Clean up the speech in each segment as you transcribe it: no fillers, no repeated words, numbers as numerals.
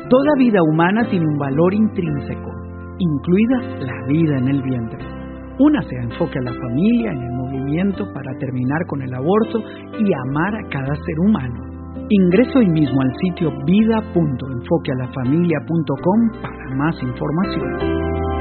Toda vida humana tiene un valor intrínseco, incluida la vida en el vientre. Únase a Enfoque a la Familia en el movimiento para terminar con el aborto y amar a cada ser humano. Ingrese hoy mismo al sitio vida.enfoquealafamilia.com para más información.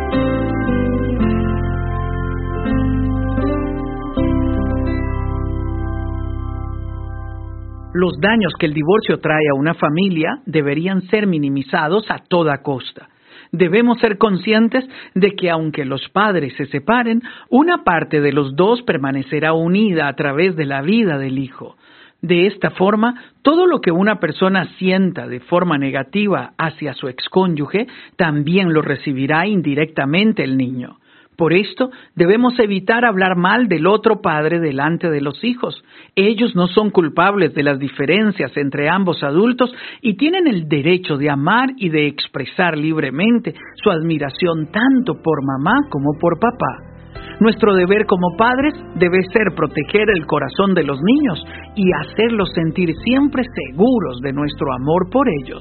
Los daños que el divorcio trae a una familia deberían ser minimizados a toda costa. Debemos ser conscientes de que aunque los padres se separen, una parte de los dos permanecerá unida a través de la vida del hijo. De esta forma, todo lo que una persona sienta de forma negativa hacia su excónyuge, también lo recibirá indirectamente el niño. Por esto, debemos evitar hablar mal del otro padre delante de los hijos. Ellos no son culpables de las diferencias entre ambos adultos y tienen el derecho de amar y de expresar libremente su admiración tanto por mamá como por papá. Nuestro deber como padres debe ser proteger el corazón de los niños y hacerlos sentir siempre seguros de nuestro amor por ellos.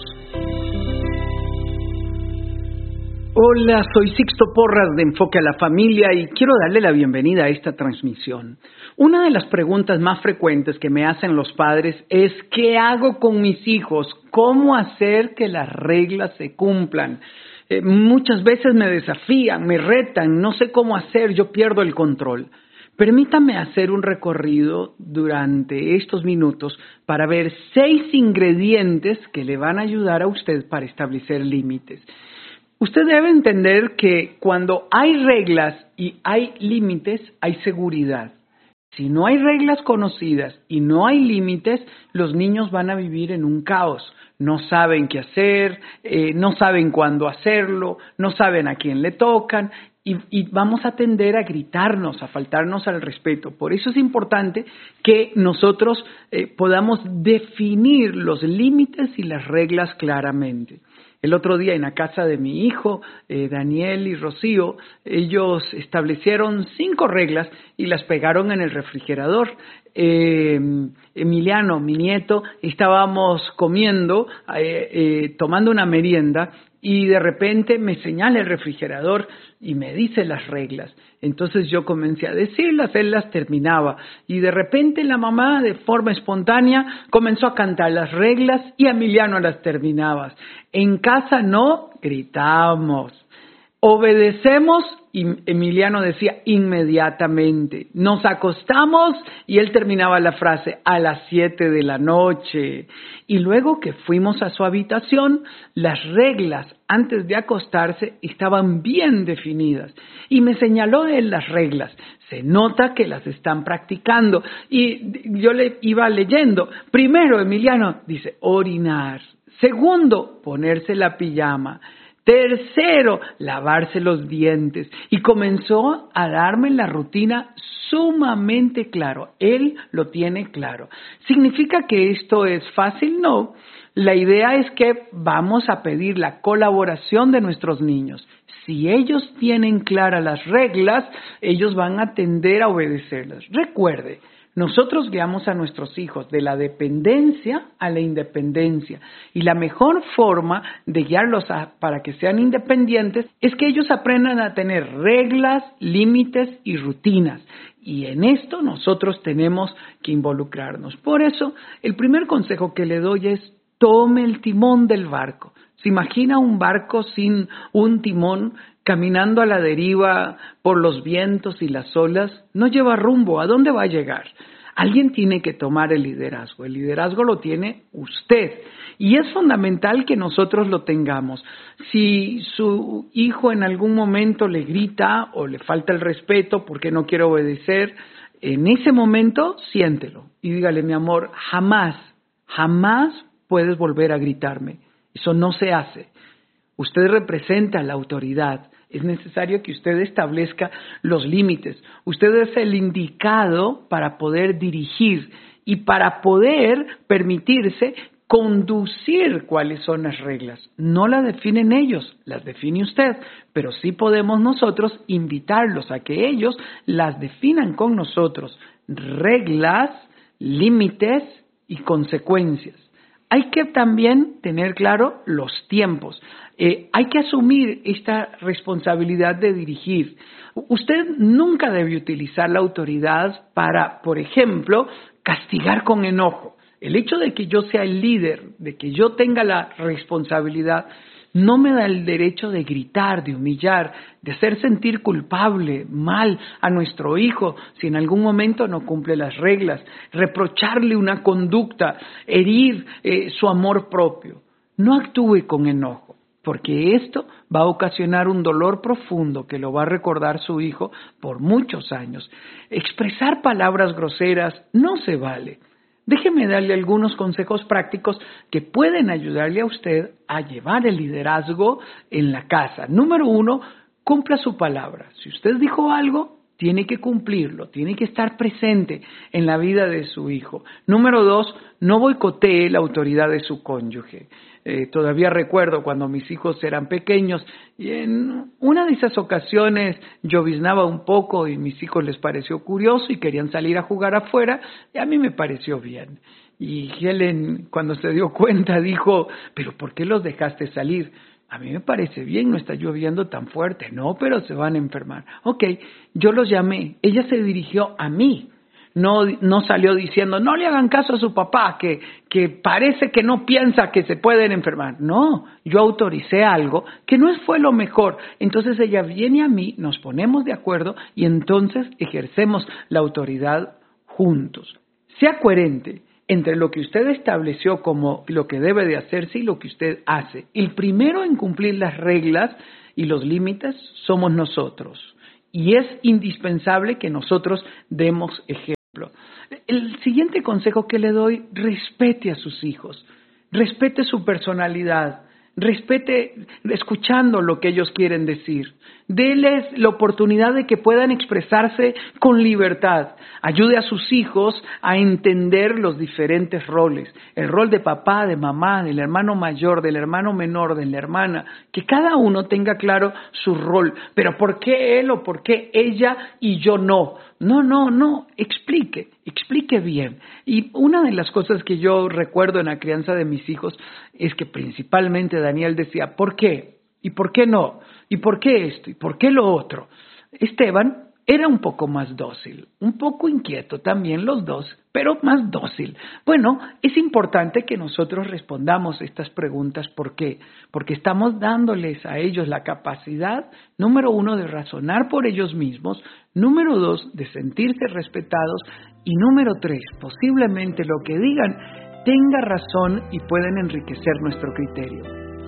Hola, soy Sixto Porras de Enfoque a la Familia y quiero darle la bienvenida a esta transmisión. Una de las preguntas más frecuentes que me hacen los padres es ¿qué hago con mis hijos? ¿Cómo hacer que las reglas se cumplan? Muchas veces me desafían, me retan, no sé cómo hacer, yo pierdo el control. Permítame hacer un recorrido durante estos minutos para ver 6 ingredientes que le van a ayudar a usted para establecer límites. Usted debe entender que cuando hay reglas y hay límites, hay seguridad. Si no hay reglas conocidas y no hay límites, los niños van a vivir en un caos. No saben qué hacer, no saben cuándo hacerlo, no saben a quién le tocan y vamos a tender a gritarnos, a faltarnos al respeto. Por eso es importante que nosotros podamos definir los límites y las reglas claramente. El otro día en la casa de mi hijo, Daniel y Rocío, ellos establecieron 5 reglas y las pegaron en el refrigerador. Emiliano, mi nieto, estábamos comiendo, tomando una merienda y de repente me señala el refrigerador y me dice las reglas. Entonces yo comencé a decirlas, él las terminaba y de repente la mamá de forma espontánea comenzó a cantar las reglas y Emiliano las terminaba. En casa no gritamos, obedecemos y Emiliano decía inmediatamente. Nos acostamos y él terminaba la frase a las 7 de la noche. Y luego que fuimos a su habitación, las reglas antes de acostarse estaban bien definidas. Y me señaló él las reglas. Se nota que las están practicando. Y yo le iba leyendo. Primero, Emiliano dice orinar. Segundo, ponerse la pijama. Tercero, lavarse los dientes. Y comenzó a darme la rutina sumamente claro. Él lo tiene claro. ¿Significa que esto es fácil? No. La idea es que vamos a pedir la colaboración de nuestros niños. Si ellos tienen claras las reglas, ellos van a tender a obedecerlas. Recuerde, nosotros guiamos a nuestros hijos de la dependencia a la independencia y la mejor forma de guiarlos para que sean independientes es que ellos aprendan a tener reglas, límites y rutinas. Y en esto nosotros tenemos que involucrarnos. Por eso, el primer consejo que le doy es tome el timón del barco. ¿Se imagina un barco sin un timón caminando a la deriva por los vientos y las olas? No lleva rumbo. ¿A dónde va a llegar? Alguien tiene que tomar el liderazgo. El liderazgo lo tiene usted. Y es fundamental que nosotros lo tengamos. Si su hijo en algún momento le grita o le falta el respeto porque no quiere obedecer, en ese momento siéntelo y dígale, mi amor, jamás puedes volver a gritarme. Eso no se hace. Usted representa la autoridad. Es necesario que usted establezca los límites. Usted es el indicado para poder dirigir y para poder permitirse conducir cuáles son las reglas. No las definen ellos, las define usted, pero sí podemos nosotros invitarlos a que ellos las definan con nosotros. Reglas, límites y consecuencias. Hay que también tener claro los tiempos. Hay que asumir esta responsabilidad de dirigir. Usted nunca debe utilizar la autoridad para, por ejemplo, castigar con enojo. El hecho de que yo sea el líder, de que yo tenga la responsabilidad, no me da el derecho de gritar, de humillar, de hacer sentir culpable, mal a nuestro hijo si en algún momento no cumple las reglas, reprocharle una conducta, herir su amor propio. No actúe con enojo, porque esto va a ocasionar un dolor profundo que lo va a recordar su hijo por muchos años. Expresar palabras groseras no se vale. Déjeme darle algunos consejos prácticos que pueden ayudarle a usted a llevar el liderazgo en la casa. Número 1, cumpla su palabra. Si usted dijo algo, tiene que cumplirlo, tiene que estar presente en la vida de su hijo. Número 2, no boicotee la autoridad de su cónyuge. Todavía recuerdo cuando mis hijos eran pequeños y en una de esas ocasiones lloviznaba un poco y mis hijos les pareció curioso y querían salir a jugar afuera y a mí me pareció bien. Y Helen, cuando se dio cuenta, dijo, ¿pero por qué los dejaste salir? A mí me parece bien, no está lloviendo tan fuerte. No, pero se van a enfermar. Ok, yo los llamé. Ella se dirigió a mí. No salió diciendo, no le hagan caso a su papá, que parece que no piensa que se pueden enfermar. No, yo autoricé algo que no fue lo mejor. Entonces ella viene a mí, nos ponemos de acuerdo y entonces ejercemos la autoridad juntos. Sea coherente entre lo que usted estableció como lo que debe de hacerse y lo que usted hace. El primero en cumplir las reglas y los límites somos nosotros. Y es indispensable que nosotros demos ejemplo. El siguiente consejo que le doy, respete a sus hijos, respete su personalidad, respete escuchando lo que ellos quieren decir. Déles la oportunidad de que puedan expresarse con libertad. Ayude a sus hijos a entender los diferentes roles. El rol de papá, de mamá, del hermano mayor, del hermano menor, de la hermana. Que cada uno tenga claro su rol. Pero ¿por qué él o por qué ella y yo no? No. Explique bien. Y una de las cosas que yo recuerdo en la crianza de mis hijos es que principalmente Daniel decía, ¿por qué? ¿Y por qué no? ¿Y por qué esto? ¿Y por qué lo otro? Esteban era un poco más dócil, un poco inquieto también los dos, pero más dócil. Bueno, es importante que nosotros respondamos estas preguntas. ¿Por qué? Porque estamos dándoles a ellos la capacidad, número 1, de razonar por ellos mismos, número 2, de sentirse respetados y número 3, posiblemente lo que digan tenga razón y pueden enriquecer nuestro criterio.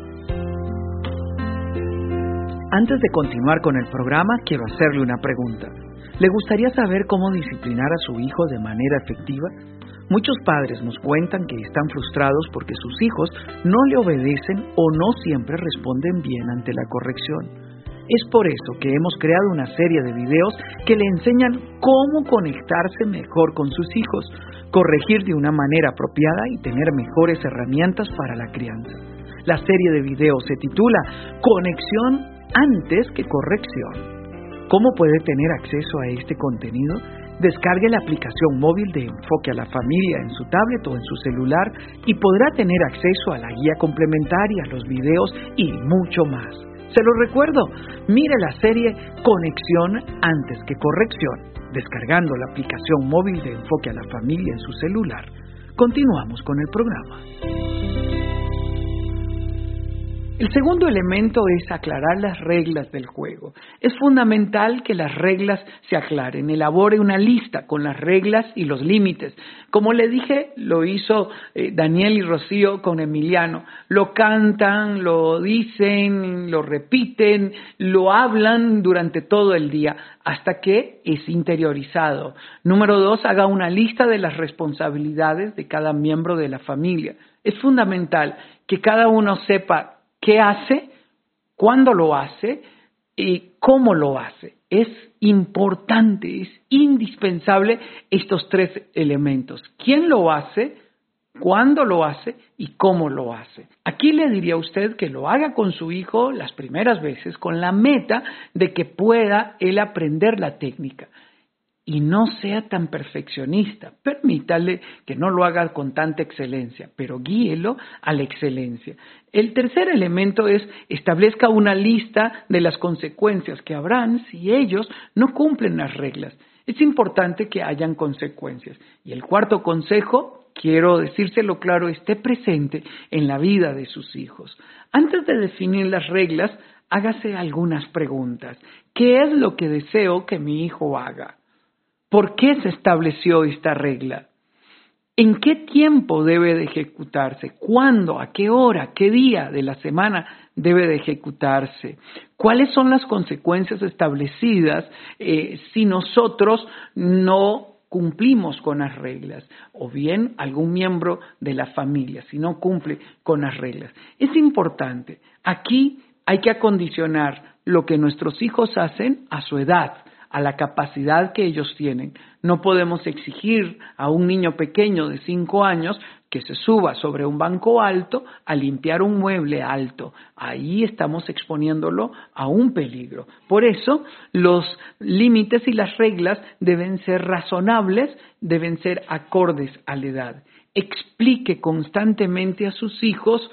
Antes de continuar con el programa, quiero hacerle una pregunta. ¿Le gustaría saber cómo disciplinar a su hijo de manera efectiva? Muchos padres nos cuentan que están frustrados porque sus hijos no le obedecen o no siempre responden bien ante la corrección. Es por eso que hemos creado una serie de videos que le enseñan cómo conectarse mejor con sus hijos, corregir de una manera apropiada y tener mejores herramientas para la crianza. La serie de videos se titula Conexión antes que corrección. ¿Cómo puede tener acceso a este contenido? Descargue la aplicación móvil de Enfoque a la Familia en su tablet o en su celular y podrá tener acceso a la guía complementaria, los videos y mucho más. Se lo recuerdo, mire la serie Conexión antes que corrección, descargando la aplicación móvil de Enfoque a la Familia en su celular. Continuamos con el programa. El segundo elemento es aclarar las reglas del juego. Es fundamental que las reglas se aclaren. Elabore una lista con las reglas y los límites. Como le dije, lo hizo Daniel y Rocío con Emiliano. Lo cantan, lo dicen, lo repiten, lo hablan durante todo el día hasta que es interiorizado. Número 2, haga una lista de las responsabilidades de cada miembro de la familia. Es fundamental que cada uno sepa qué hace, cuándo lo hace y cómo lo hace. Es importante, es indispensable estos 3 elementos. ¿Quién lo hace? ¿Cuándo lo hace? ¿Y cómo lo hace? Aquí le diría a usted que lo haga con su hijo las primeras veces con la meta de que pueda él aprender la técnica. y no sea tan perfeccionista. Permítale que no lo haga con tanta excelencia, pero guíelo a la excelencia. El tercer elemento es establezca una lista de las consecuencias que habrán si ellos no cumplen las reglas. Es importante que hayan consecuencias. Y el cuarto consejo, quiero decírselo claro, esté presente en la vida de sus hijos. Antes de definir las reglas, hágase algunas preguntas. ¿Qué es lo que deseo que mi hijo haga? ¿Por qué se estableció esta regla? ¿En qué tiempo debe de ejecutarse? ¿Cuándo? ¿A qué hora? ¿Qué día de la semana debe de ejecutarse? ¿Cuáles son las consecuencias establecidas si nosotros no cumplimos con las reglas? O bien algún miembro de la familia, si no cumple con las reglas. Es importante. Aquí hay que acondicionar lo que nuestros hijos hacen a su edad, a la capacidad que ellos tienen. No podemos exigir a un niño pequeño de 5 años que se suba sobre un banco alto a limpiar un mueble alto. Ahí estamos exponiéndolo a un peligro. Por eso, los límites y las reglas deben ser razonables, deben ser acordes a la edad. Explique constantemente a sus hijos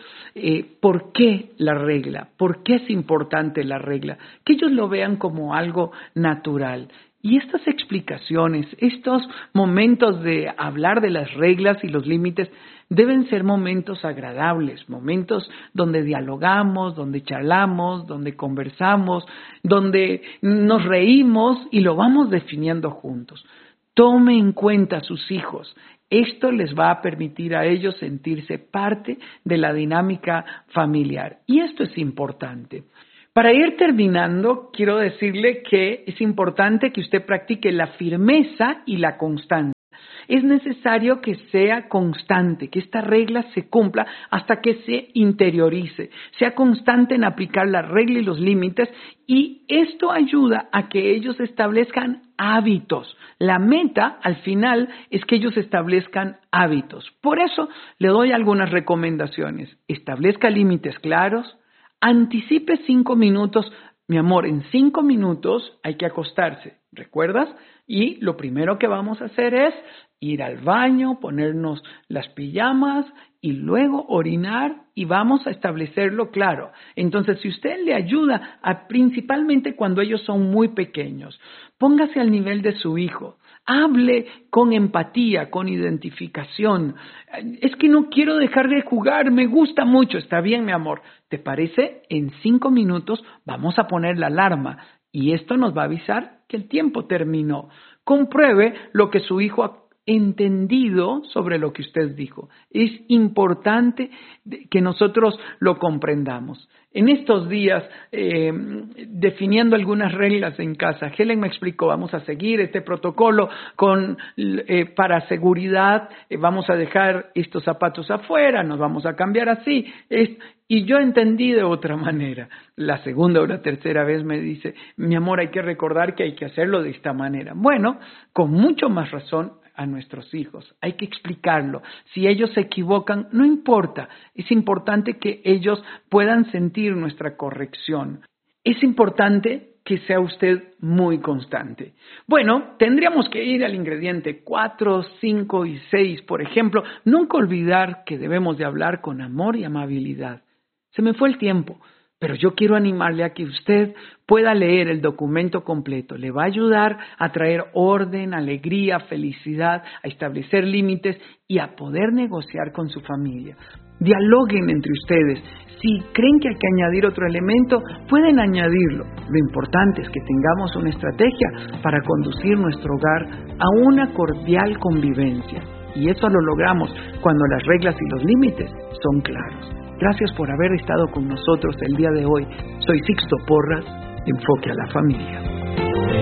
por qué la regla, por qué es importante la regla, que ellos lo vean como algo natural. Y estas explicaciones, estos momentos de hablar de las reglas y los límites deben ser momentos agradables, momentos donde dialogamos, donde charlamos, donde conversamos, donde nos reímos y lo vamos definiendo juntos. Tome en cuenta a sus hijos. Esto les va a permitir a ellos sentirse parte de la dinámica familiar. Y esto es importante. Para ir terminando, quiero decirle que es importante que usted practique la firmeza y la constancia. Es necesario que sea constante, que esta regla se cumpla hasta que se interiorice. Sea constante en aplicar la regla y los límites, y esto ayuda a que ellos establezcan hábitos. La meta, al final, es que ellos establezcan hábitos. Por eso, le doy algunas recomendaciones. Establezca límites claros, anticipe 5 minutos. Mi amor, en 5 minutos hay que acostarse, ¿recuerdas? Y lo primero que vamos a hacer es ir al baño, ponernos las pijamas y luego orinar, y vamos a establecerlo claro. Entonces, si usted le ayuda, principalmente cuando ellos son muy pequeños, póngase al nivel de su hijo. Hable con empatía, con identificación. Es que no quiero dejar de jugar, me gusta mucho. Está bien, mi amor. ¿Te parece? En 5 minutos vamos a poner la alarma y esto nos va a avisar que el tiempo terminó. Compruebe lo que su hijo ha entendido sobre lo que usted dijo. Es importante que nosotros lo comprendamos. En estos días, definiendo algunas reglas en casa, Helen me explicó, vamos a seguir este protocolo para seguridad, vamos a dejar estos zapatos afuera, nos vamos a cambiar así. Y yo entendí de otra manera. La segunda o la tercera vez me dice, mi amor, hay que recordar que hay que hacerlo de esta manera. Bueno, con mucho más razón, a nuestros hijos. Hay que explicarlo. Si ellos se equivocan, no importa. Es importante que ellos puedan sentir nuestra corrección. Es importante que sea usted muy constante. Bueno, tendríamos que ir al ingrediente 4, 5 y 6. Por ejemplo, nunca olvidar que debemos de hablar con amor y amabilidad. Se me fue el tiempo, pero yo quiero animarle a que usted pueda leer el documento completo. Le va a ayudar a traer orden, alegría, felicidad, a establecer límites y a poder negociar con su familia. Dialoguen entre ustedes. Si creen que hay que añadir otro elemento, pueden añadirlo. Lo importante es que tengamos una estrategia para conducir nuestro hogar a una cordial convivencia. Y eso lo logramos cuando las reglas y los límites son claros. Gracias por haber estado con nosotros el día de hoy. Soy Sixto Porras, Enfoque a la Familia.